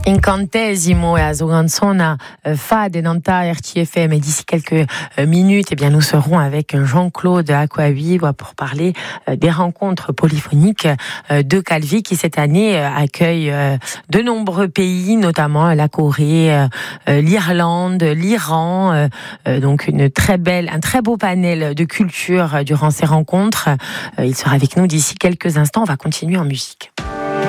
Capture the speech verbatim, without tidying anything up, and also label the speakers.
Speaker 1: Incantesimo et Azogansona Fade Nanta R T F M. Et d'ici quelques minutes, eh bien, nous serons avec Jean-Claude Aquaviva pour parler des rencontres polyphoniques de Calvi qui cette année accueille de nombreux pays, notamment la Corée, l'Irlande, l'Iran. Donc une très belle, un très beau panel de culture durant ces rencontres. Il sera avec nous d'ici quelques instants. On va continuer en musique.